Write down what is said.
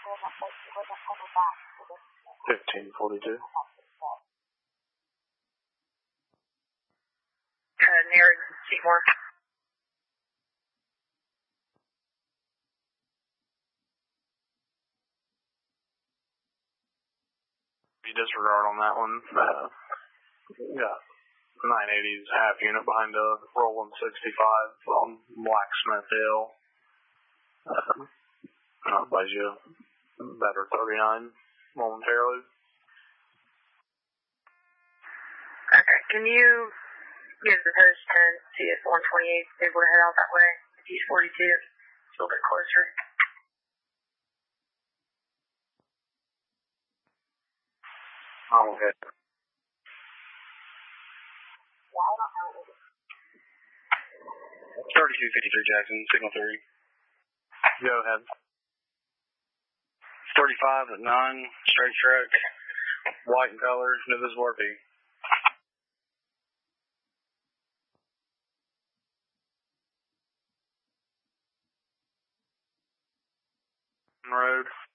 1542. Near Seymour. Disregard on that one. Got 980's half unit behind a rolling 65 on Blacksmith Hill. I'll buy you a better 39 momentarily. Okay, can you give the post 10, see if 128 is able to head out that way? East 42, it's a little bit closer. Oh, okay. 3253 Jackson, signal 3. Go ahead. 35 at 9, straight truck, white in color, no visible RP. Road.